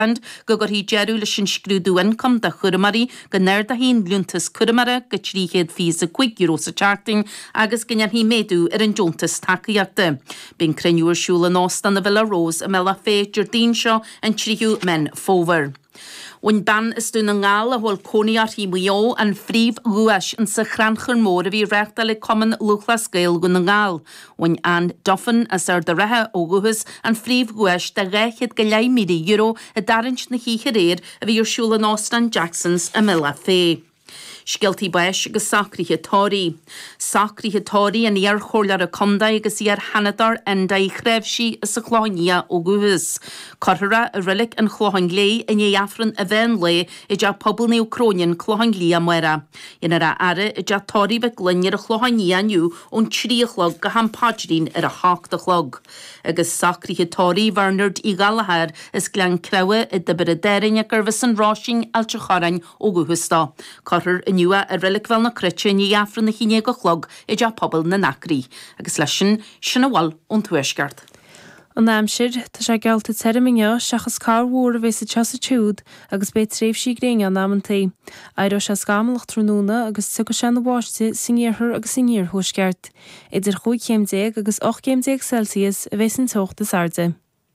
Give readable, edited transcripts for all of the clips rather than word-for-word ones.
go gur hí jeú leis sin scrúdú income de churmarí go neir a hín lúntas churmara go tríchéad fís a €5 sa charting agus gynnar hí méadú an jóntas takeíachta. Bín creniúr siúla nástan na Villa Rose a mela fé Jardín seo an tríú men fóver. Wyn ban is dún an ngáil a hol cóniar hí mwyó an fríf gúas an sa chranchar mór a bhí rechta le common lúchlas gael gwn an ngáil. Wyn an doffin as ar da rethe ó guhus an fríf gúas da rechid go €1 a darint na híchar a bhí ar siúla nástan Jacksons a mila fé. Sgiltí bais agus sacríthe tóí. Sacríthe tóí an ar chólar a conda agus ar hanadar enda I chréfsí is a chláinia ó guhus. Corthra a rilik an chláhain lé in éafran a bhein lé I d pobl ní Ucrónin chláhain lí a muera. Inar a are I d tóí be glynir a chláhain aniu ón tríochlog go hampádrín ar a hácht a chlog. Agus sacríthe tóí Bernard I Galahar is glan crewe I dybyr a derin a gyrfys an rásing altre charain ó guhusta. Corthra nua a rilik fel na crytche ní afran na chiné go chlog I d pobl na nacrí. Agus leisin sinna wal ón tuaisgart. An amsir, tá sé gealta terimingeo seachas carhúr a bheits a chasatúd agus be tréfsí gréine an amantí. Airo se scamalach trúna agus tuga se na bháiste siníorthar agus siníor thuisgart. Idir 5 agus 8 Celsius a bheits an tocht is arde.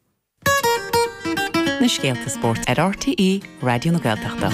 Na Scéalta Sport ar RTE Radio na Gaeltachta.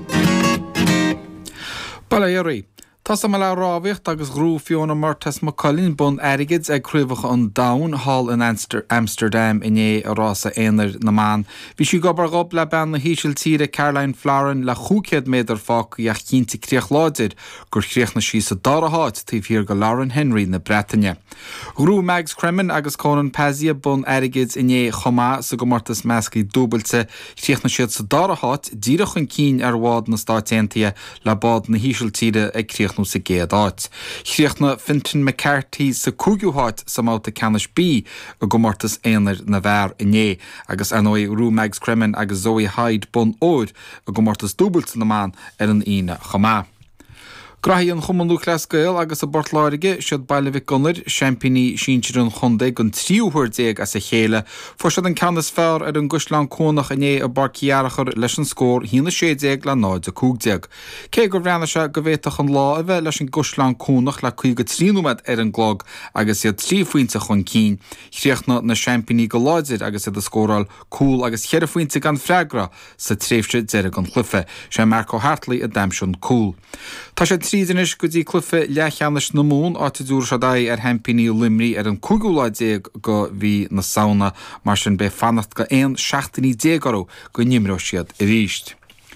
Balairi, Tás am le rábhacht agus grú Fiona Martas McCullin bun airigid ag cruúbhacha an Down Hall in Amsterdam iné a rása éonar na man. Bhí si gobar gob le ben na híisiil tíre Caroline Florin le chúcead méadar fác ach cínta críoch láidir gur chríoch na sí sa dáraháid tíhhír go Lauren Henry na Bretagne. Grú Mags Cremin agus Conan Pazia bun airigid iné chomá sa go Martas meascaí dúbailte chríoch na siad sa dáraháid díreach an cín ar bhád na státéntia le bád na híisiil tíre ag críoch nó sa géad áit. Chríoch na Fintan McCarthy sa cúgiúháit sa máta Canis B a go Martas éonar na bhar iné agus anói Rú Mags Cremin agus Zoe Hyde bun óid a go Martas dúbailte na man ar an ine chomá. Grahi an chumanú chlasgail agus a bortláirige siad baileh gunnar championí síintir an chundaig gon tríúhuiir as a chéile for siad an canas fearr ar an guslan cónach iné a barciarachar leis an scór hína 6 le 9 a 5. Cé gur bhreanna se go bhéach an lá a bheith leis an guslan cónach le 53 ar an glog agus iad 3 fointe chun cín. Chríochna na championí go láidir agus iad a scóráil cúl agus cheir fointe gan freagra sa tréfse deire an chlufe sé Marco Hartley a damisiún cúl. Tá sé trídanis go dtí clufe lechanis na mún áta dúr se dá ar hempinní limrí ar an cúgúláidé go bhí na saona mar sin be fannacht go 1.16 go nimró siad I ríist.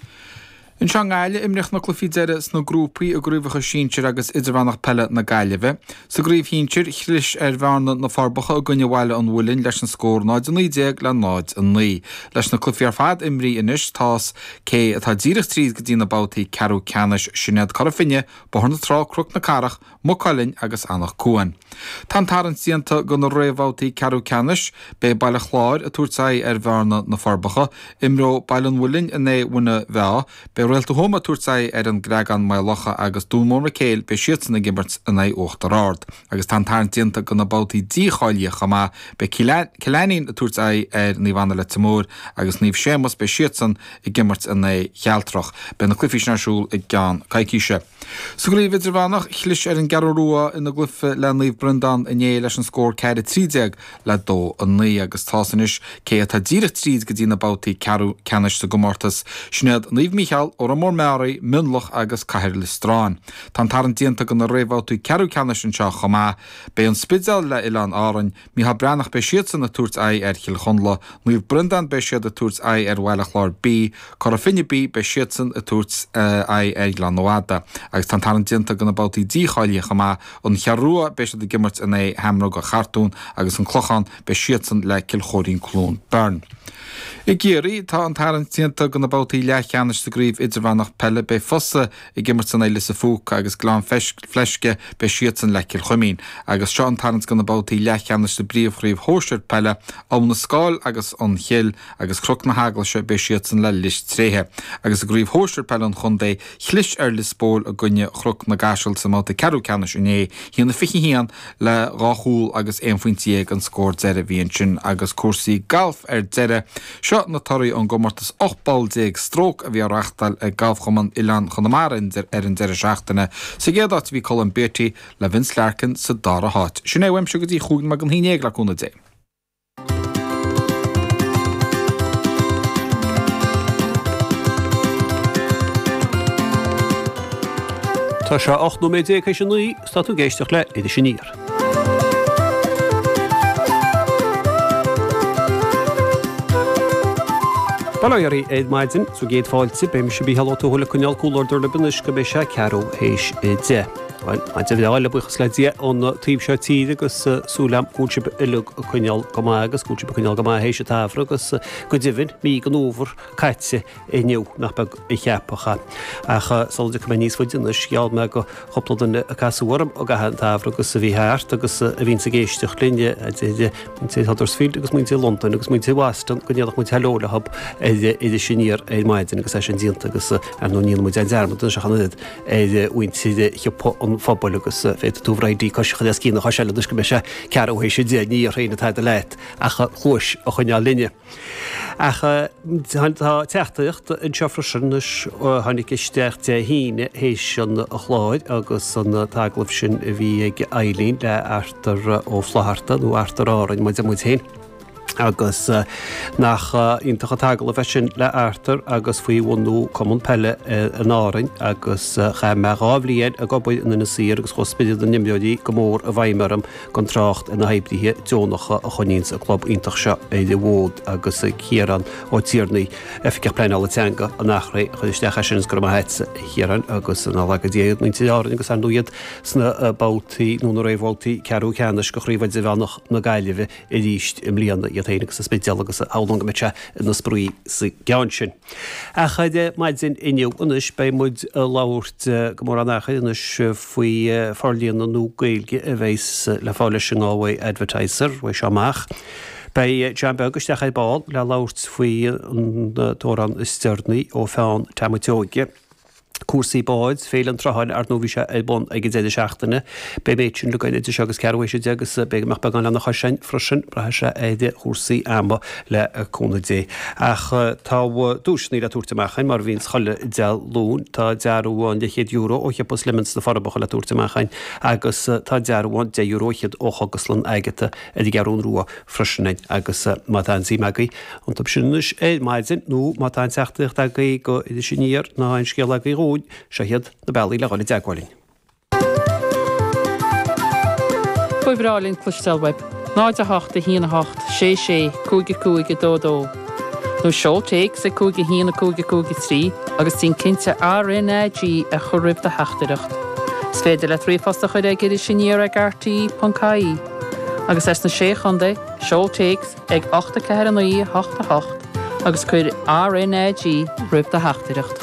In Shanghai imrich na clufideire sna grúpaí a grúbhacha síintir agus idirhannach pelle na gaiileh, sa gríomh híntir chlis ar bharna na farbacha a gunne bhile an bhfuilinn leis an scór 9 le 9. Leis na clufiar fad imrí inis tás cé atá díreach tríd go dtína bátaí Carú Canis sinad Carafinne bothna trá cruc na carach McCullin agus annach cuan. Tá taran sianta go na réhbátaí Carú Canis be baile chláir a túirtaí ar bharna na farbacha imró bailan bhfuilinn iné bhuna bhea be Realta homa túirtaí ar an greagan mai locha agus dúmór na céil be siatsanna gimbert in é 8 rád. Agus tá tarntianta go na bátaí díáile chamá be cileanín a túirtaí ar níhhanna le timór agus níomh sémas be siatsan I gimbert in é chealtrach be na clufiisnarsúl I gceann caiiciise. Sugurí vidir bhánach chlis ar an garúa in na glufa le níomh brendan iné leis an scór 30 le 2 agus tásanis cé atá díreach tríd go dtína bátaí Carú Canis sa go Martas sinad níomh Michael or a mór mearaí munlach agus caiir le stráin. Tá tarntíanta go na réhbátaí Carú Canis an seo chomá be an spideal le Ilan árainn mí ha breannach be siatsan na túirt ar Chilchonla níomh brendan be siad a túirt ar Bhailechláir B Carafinne B be siatsan a túirt ar Glanóada agus tá tarntíanta go na bátaí díáile chomá an chearrua be siad a gimmert in é Hamrog a Chartún agus an clochan be siatsan le Kilchóirín Clún Bern. I géirí tá an tarntíanta go na bátaí lechanis sa gríomh beidir bhanach pelle be fosa I gimmert san eile sa fúca agus glán fleisce be siad san lecil chumín. Agus Sean Tarrant gan na bátaí lechanas de bríomhríomh hóisiir pelle am na scáil agus an chill agus cruk na hagla se be siad san le lis tréthe. Agus a gríomh hóisiir pelle an chundé chlis le spól a gunne cruk na gasisiil sa máta ceú canis uné hí na fichi hían le ráthúil agus éonfuintíag an scór deire bhíon sin agus cuasaí galf deire. Seo na toraí an gomartas 8 ball déag strók a bhí arachtal a galf chuman Ilan Chonamara an deire seachtainna. Sa géadat bhí Colin Beatty le Vince Larkin sa dar a háit. Sinné weim se go dtí chuúin me an hínéag le cúna dé. Tá se 8 nóméid éis an nuí statú géisteach le idir sin níor. Balairí éid maidin sú géad fáilte be me se bí halóta thula cuneal cúlórdar le bunis go be se cearú héis dé. An te bhíáile buchas le dé ón tíb seo tíide agus súlam cúlsib ilug cuneal gomá agus cúlsib cuneal gomá héis se táfra agus go divin mí an óver caite iniu nach bag I cheappacha. Acha solide go níos fuidinis geall me go chopladan a casúharm a gahan táfra agus a bhí háart agus a bhín sa géisteach linne té Huddersfield agus muinte London agus muinte Weston go neadach muinte helóla hab idir sinníar é maidin agus sin dínta agus an nó níl muinte dermad se chanad uintide chipo an fabal agus féit túhraidí coscha a cína chaile dus go me se cearhééis sé dé ní réine taide leit acha chuis a chuineá linne. Acha tá teachtaíocht in seafrasinnis tháinig isteach de híine hééis sin a chláid agus san taglah sin a bhí ag élín le airtar ó flaharta nó airtar árain mu héin. Agus nach intacha tagala fesin le airtar agus faoi bhhaú common pelle an árain agus cha me gábhlíon a gobaid in na sír agus chospéidir an nimbeodí go mór a bhaimimeram gan trácht in na haibdíthe deonacha a choníns a club intach se é de bhód agus chéaran ó tíirnaí effice pleála teanga a nachra chuistecha sin go heitsa chéaran agus an ála déad muinte árain agus an nuiad sna bátaí nó na réhholtaí cearú cheannis go chríomhaid sa bhenach na gaiileh I ríist im líana ténig sa spéideal agus álanga mete na spruí sa gean sin. A chaide maidin iniu unis bei muid láirt go mór annacha unis faoi farlíon nó gailge a bhééis le fáile sin áha advertiser bhui seach. Bei Jambe agus decha ball le láirt faoi an tóran steirnaí ó fán tamateóige. Cuasaí báid féil an traáin ar nóhí se bon ag déidir seachtainna, be méid sin le gaiine segus ceirhhééis sé agus be meach began lena chasin freisin brethe se éide chósaí ama le cóna dé. Ach tá dúsnaí a túirtaachchain mar bhín chaile deal lún tá dearúháin de €100 ó cheappas limens na farbacha le túirtaachchain agus tá dearúháin €10 ó chaguslan aigete a d gearún ruá freisinnain agus matánsí megaí an tá sinnis é maidin nó matáin teachtaíocht agaí go idir sinníar ná ein scéal agaí róid se hiad na bailí le gáil deagháilín. Fuibrálinn clustelweb, 9 8 híana 8 sé sé cúige cúige dódó. Nó seoltéig sa cúige híana cúige cúige trí agus tín cinnte RNAG a choribh de heachtareacht. Sféidir le trí fasta chuid ag idir sinníar ag RT.caí. Agus es na sé chundé, seoltéigs ag 8 9 8 8 agus chuir RNAG ribh de heachtareacht.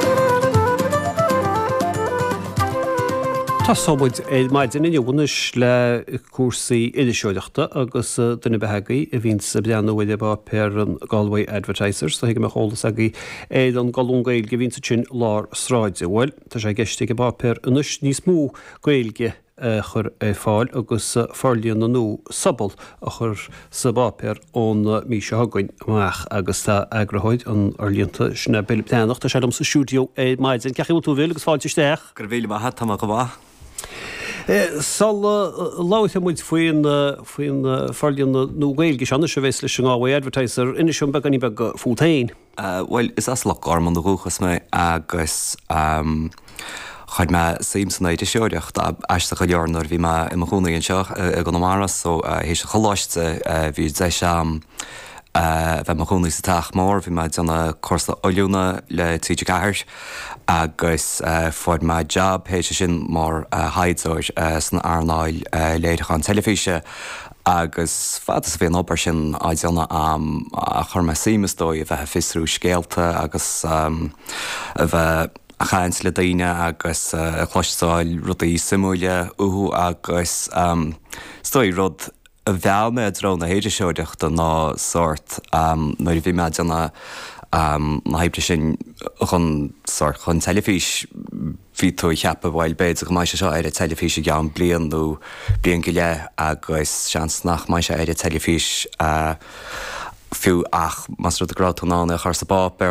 Tá sobid é maidin in dúnis le cuasaí idirsúideachta agus duna bethegaí a bhín sa beanúide ba per an Galway Advertisers, tá hiige me hólas agaí é an galúngail go bhín sin lár sráide bhfuil, Tá sé geiste go ba per inis níos mú gailge chur é fáil agus farlíon nó sabal a chur sa bápéir ón mí se hagain amach agus tá agrathid an arlíonta sinna bilipteanach tá sem sa stúdio é maidin ceachú tú bhfuil agus fáilteisteach. Gur bhfuil mar hat go bhá. Sal láithe muid faoin farlíon nó gailge seanna se bhééis leis an áha advertiser ina sin beganí be fulltain. Well, is as le garman do ruchas mé agus chuid me Simpsonéide seoireacht eiste go learnar bhí me i chuúnaíon seach a go maras so hééis choláiste bhí dé sem bheith mar chuúnaí sa teach mór, bhí me deanna chusa oiliúna le tíide caiir agus fáid me job hééis sin mar haidóir san airnáil léideach an telefíe agus fatas bhíon opair sin áideanna a chur me simasdói a bheith fisrú scéalta agus a bheith a chaint le daine agus chluisteáil rudaí simúile uhu agus stoi rud a bhealme dró na héidir seoideachta ná sort nuair bhí meid anna na heimte sin chun telefís hí tú cheappa bhil beidir go mai se seo ar a telefís a gan blian nó blian go le agus seans nach mai se ar a telefís fiú ach mas rud a grátúnána chu sa bá